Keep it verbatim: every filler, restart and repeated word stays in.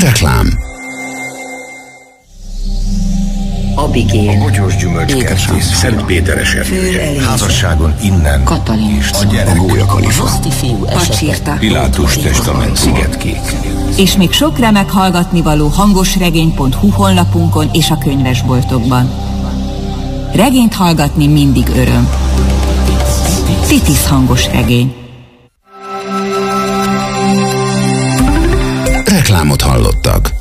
Reklám. Abigél, a Bogyós Gyümölcskertész, Szentpéteres erdő, házasságon innen, Katalin, és a gyerek, A Gólya Kalifa, Pacsirta, Pilátus testament, Szigetkék. És még sok remek hallgatnivaló hangosregény pont hu honlapunkon és a könyvesboltokban. Regényt hallgatni mindig öröm. Titis hangosregény. reklámot hallottak.